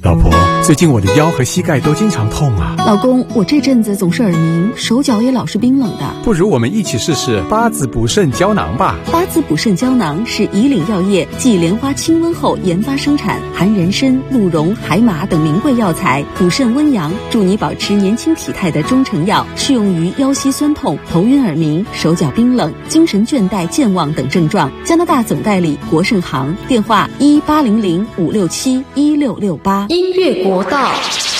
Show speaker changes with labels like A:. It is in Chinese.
A: 老婆，最近我的腰和膝盖都经常痛啊。
B: 老公，我这阵子总是耳鸣，手脚也老是冰冷的。
A: 不如我们一起试试八字补肾胶囊吧。
B: 八字补肾胶囊是以岭药业继莲花清瘟后研发生产，含人参、鹿茸、海马等名贵药材，补肾温阳，助你保持年轻体态的中成药，适用于腰膝酸痛、头晕耳鸣、手脚冰冷、精神倦怠健忘等症状。加拿大总代理国盛行，电话1800-567-1668。
C: 音乐国道。